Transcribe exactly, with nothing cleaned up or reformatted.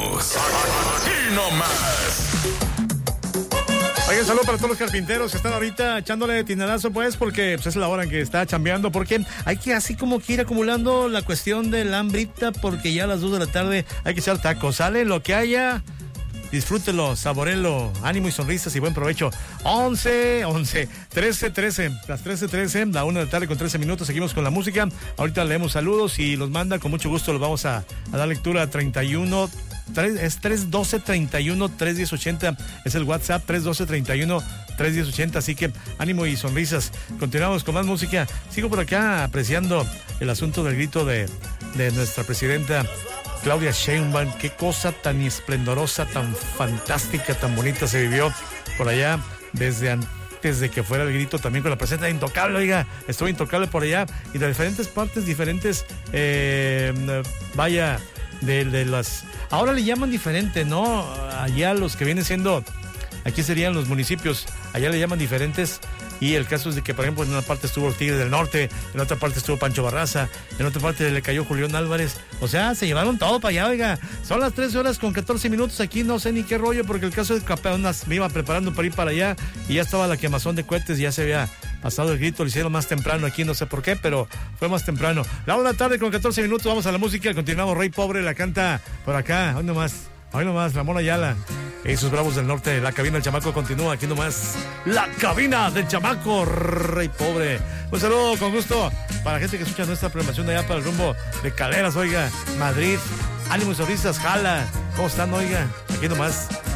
regresamos. Aquí nomás. Oigan, saludo para todos los carpinteros que están ahorita echándole tinelazo, pues, porque pues, es la hora en que está chambeando, porque hay que así como que ir acumulando la cuestión de la hambrita, porque ya a las dos de la tarde hay que echar tacos. Sale lo que haya, disfrútelo, saborelo, ánimo y sonrisas y buen provecho. once, once, trece, trece, las trece, trece, la una de la tarde con trece minutos, seguimos con la música. Ahorita leemos saludos y los manda, con mucho gusto los vamos a, a dar lectura a treinta y uno. Es tres doce, treinta y uno, tres diez, ochenta. Es el WhatsApp, tres doce, treinta y uno, tres diez, ochenta. Así que ánimo y sonrisas. Continuamos con más música. Sigo por acá apreciando el asunto del grito de, de nuestra presidenta Claudia Sheinbaum. Qué cosa tan esplendorosa, tan fantástica, tan bonita se vivió por allá desde antes de que fuera el grito, también con la presencia de Intocable. Oiga, estuvo Intocable por allá y de diferentes partes, diferentes, eh, vaya, de, de las... Ahora le llaman diferente, ¿no? Allá los que vienen siendo, aquí serían los municipios, allá le llaman diferentes. Y el caso es de que, por ejemplo, en una parte estuvo Tigres del Norte, en otra parte estuvo Pancho Barraza, en otra parte le cayó Julián Álvarez. O sea, se llevaron todo para allá, oiga. Son las trece horas con catorce minutos aquí, no sé ni qué rollo, porque el caso es que apenas me iba preparando para ir para allá y ya estaba la quemazón de cohetes, ya se había pasado el grito, lo hicieron más temprano aquí, no sé por qué, pero fue más temprano. La una de la tarde con catorce minutos, vamos a la música, continuamos. Rey Pobre la canta por acá, hoy nomás, hoy nomás, Ramón Ayala y sus Bravos del Norte. La cabina del chamaco continúa, aquí nomás, la cabina del chamaco, Rey Pobre. Un saludo con gusto para la gente que escucha nuestra programación de allá para el rumbo de Caleras, oiga, Madrid, ánimo y sonrisas, jala, ¿cómo están, oiga? Aquí nomás.